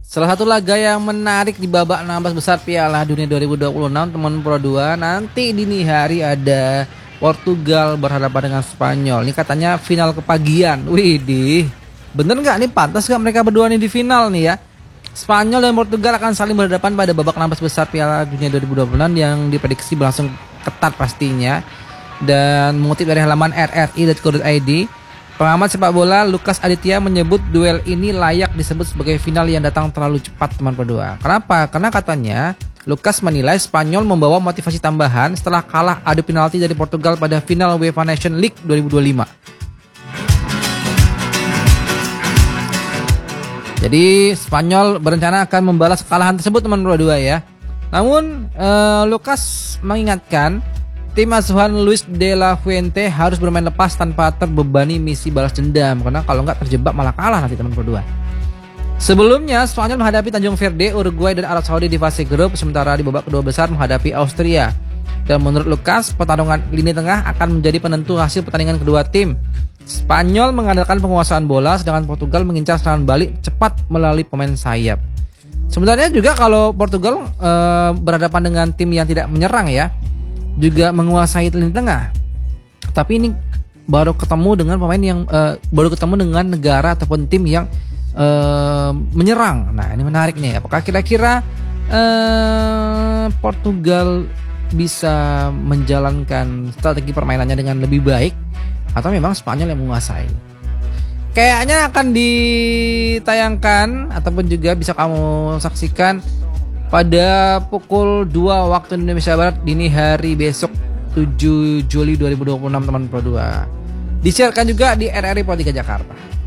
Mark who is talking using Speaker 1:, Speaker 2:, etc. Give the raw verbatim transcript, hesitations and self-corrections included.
Speaker 1: Salah satu laga yang menarik di babak enam belas besar Piala Dunia dua ribu dua puluh enam teman Pro dua, nanti dini hari ada Portugal berhadapan dengan Spanyol. Ini katanya final kepagian. Widih, bener nggak nih, pantas nggak mereka berdua nih di final nih ya? Spanyol dan Portugal akan saling berhadapan pada babak enam belas besar Piala Dunia dua ribu dua puluh enam yang diprediksi berlangsung ketat pastinya. Dan mengutip dari halaman r r i titik co titik i d, pengamat sepak bola Lukas Aditya menyebut duel ini layak disebut sebagai final yang datang terlalu cepat teman berdua. Kenapa? Karena katanya Lukas menilai Spanyol membawa motivasi tambahan setelah kalah adu penalti dari Portugal pada final UEFA Nations League dua ribu dua puluh lima. Jadi Spanyol berencana akan membalas kekalahan tersebut teman berdua ya. Namun eh, Lukas mengingatkan tim asuhan Luis de la Fuente harus bermain lepas tanpa terbebani misi balas dendam, karena kalau nggak terjebak malah kalah nanti teman berdua. Sebelumnya Spanyol menghadapi Tanjung Verde, Uruguay dan Arab Saudi di fase grup, sementara di babak kedua besar menghadapi Austria. Dan menurut Lukas, pertarungan lini tengah akan menjadi penentu hasil pertandingan kedua tim. Spanyol mengandalkan penguasaan bola, sedangkan Portugal mengincar serangan balik cepat melalui pemain sayap. Sebenarnya juga kalau Portugal e, berhadapan dengan tim yang tidak menyerang ya, juga menguasai lini tengah. Tapi ini baru ketemu dengan pemain yang uh, baru ketemu dengan negara ataupun tim yang uh, menyerang. Nah, ini menarik nih. Apakah kira-kira uh, Portugal bisa menjalankan strategi permainannya dengan lebih baik, atau memang Spanyol yang menguasai? Kayaknya akan ditayangkan ataupun juga bisa kamu saksikan pada pukul dua waktu Indonesia Barat dini hari besok tujuh Juli dua ribu dua puluh enam teman Pro dua. Disiarkan juga di R R I Pro tiga Jakarta.